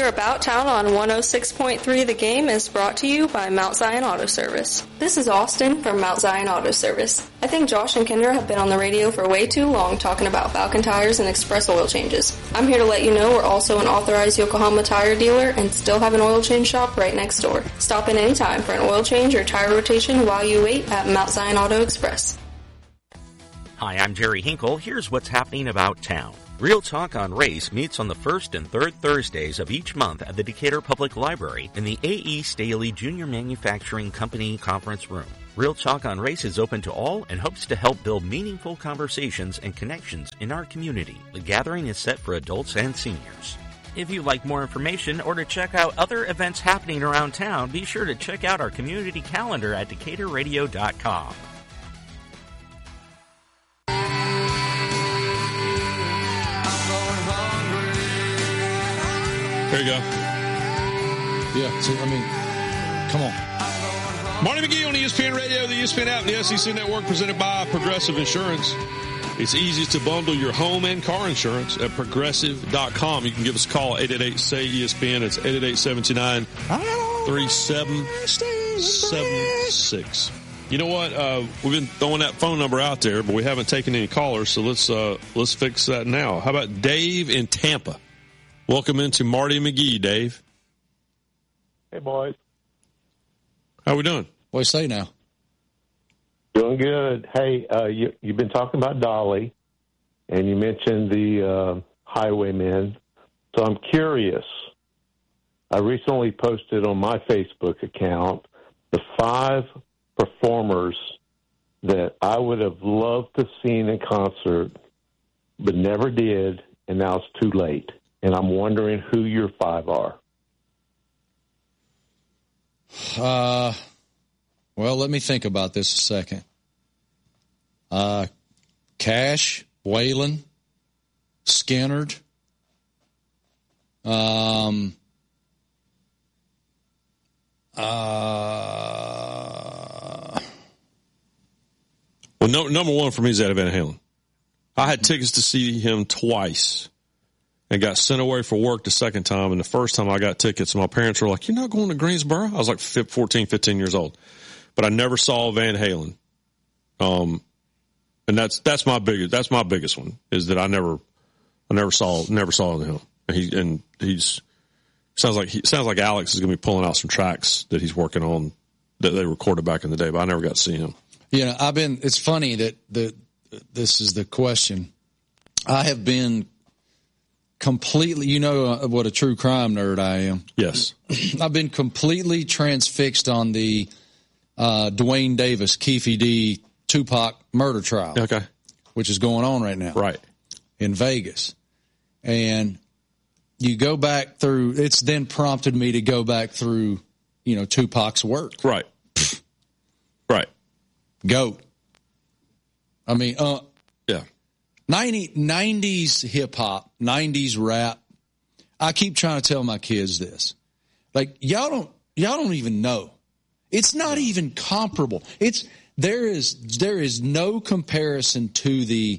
Your About Town on 106.3 The Game is brought to you by Mount Zion Auto Service. This is Austin from Mount Zion Auto Service. I think Josh and Kendra have been on the radio for way too long talking about Falcon tires and express oil changes. I'm here to let you know we're also an authorized Yokohama tire dealer and still have an oil change shop right next door. Stop in anytime for an oil change or tire rotation while you wait at Mount Zion Auto Express. Hi, I'm Jerry Hinkle. Here's what's happening about town. Real Talk on Race meets on the first and third Thursdays of each month at the Decatur Public Library in the A.E. Staley Junior Manufacturing Company Conference Room. Real Talk on Race is open to all and hopes to help build meaningful conversations and connections in our community. The gathering is set for adults and seniors. If you'd like more information or to check out other events happening around town, be sure to check out our community calendar at DecaturRadio.com. There you go. Yeah, so, I mean, come on. Marty McGee on ESPN Radio, the ESPN app, and the SEC Network, presented by Progressive Insurance. It's easy to bundle your home and car insurance at Progressive.com. You can give us a call, 888-SAY-ESPN. It's 888-729-3776. You know what? We've been throwing that phone number out there, but we haven't taken any callers, so let's fix that now. How about Dave in Tampa? Welcome into Marty McGee, Dave. Hey, boys. How we doing? What do you say now? Doing good. Hey, you've been talking about Dolly, and you mentioned the highwaymen. So I'm curious. I recently posted on my Facebook account the 5 performers that I would have loved to seen in concert, but never did, and now it's too late. And I'm wondering who your 5 are. Well, let me think about this a second. Cash, Waylon, Skynyrd, well, number one for me is Eddie Van Halen. I had tickets to see him twice and got sent away for work the second time. And the first time I got tickets, my parents were like, "You're not going to Greensboro?" I was like 14, 15 years old. But I never saw Van Halen. And that's my biggest one, is that I never saw him. And he's sounds like Alex is going to be pulling out some tracks that he's working on that they recorded back in the day, but I never got to see him. Yeah, it's funny that this is the question. I have been completely, what a true crime nerd I am. Yes. I've been completely transfixed on the Dwayne Davis, Keefe D, Tupac murder trial. Okay. Which is going on right now. Right. In Vegas. And you go back through, it's then prompted me to go back through, Tupac's work. Right. Right. GOAT. I mean, yeah. 90s hip-hop, 90s rap. I keep trying to tell my kids this. Like, y'all don't even know. It's not even comparable. There is no comparison to the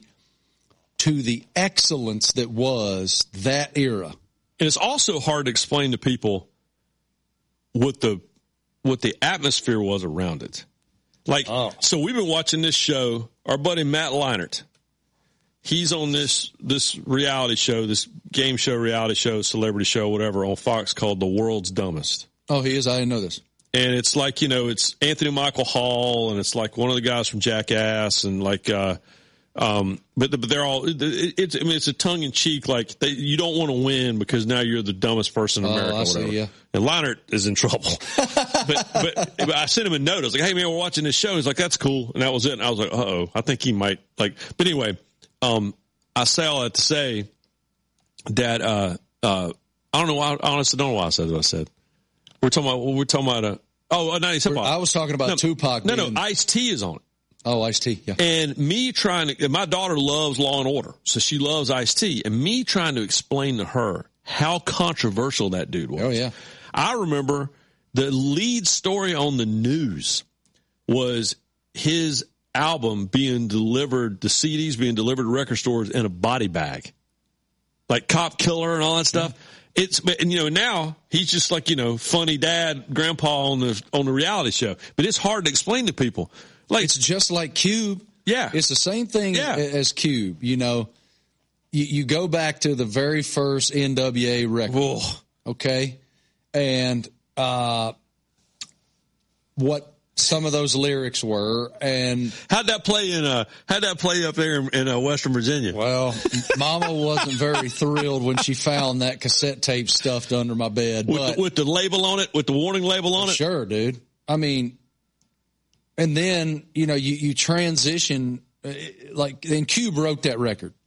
excellence that was that era. And it's also hard to explain to people what the atmosphere was around it. So we've been watching this show. Our buddy Matt Leinart, he's on this reality show, this game show, reality show, celebrity show, whatever, on Fox called The World's Dumbest. Oh, he is? I didn't know this. And it's like, it's Anthony Michael Hall, and it's like one of the guys from Jackass, and like, but they're all, it's a tongue in cheek, like you don't want to win because now you're the dumbest person in America. I see, yeah. And Leinart is in trouble. but I sent him a note. I was like, "Hey man, we're watching this show." He's like, "That's cool." And that was it. And I was like, "Uh-oh, I think he might but anyway, I say all that to say that, I don't know why, I honestly don't know why I said what I said. We're talking about, 90s hip hop. I was talking about Tupac. No, Ice-T is on it. Oh, Ice-T, yeah. And me my daughter loves Law and Order, so she loves Ice-T. And me trying to explain to her how controversial that dude was. Oh, yeah. I remember the lead story on the news was his album being delivered, the CDs being delivered to record stores in a body bag. like Cop Killer and all that stuff. And now he's just like, funny dad, grandpa on the reality show. But it's hard to explain to people. Like, it's just like Cube. Yeah. It's the same thing as Cube. You go back to the very first NWA record. Whoa. Okay. And, what some of those lyrics were, and how'd that play up there in Western Virginia? Well, Mama wasn't very thrilled when she found that cassette tape stuffed under my bed. With the label on it, with the warning label on it? Sure, dude. I mean, and then, you transition, and Cube wrote that record.